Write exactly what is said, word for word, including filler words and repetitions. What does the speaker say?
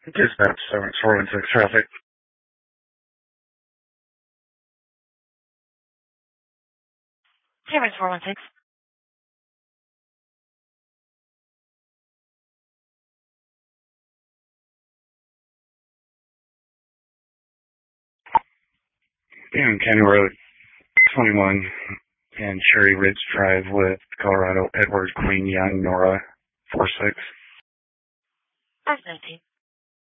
Dispatch seven four one six traffic. seven four one six. In County Road twenty-one and Cherry Ridge Drive with Colorado, Edward Queen Young, Nora four six. five nineteen.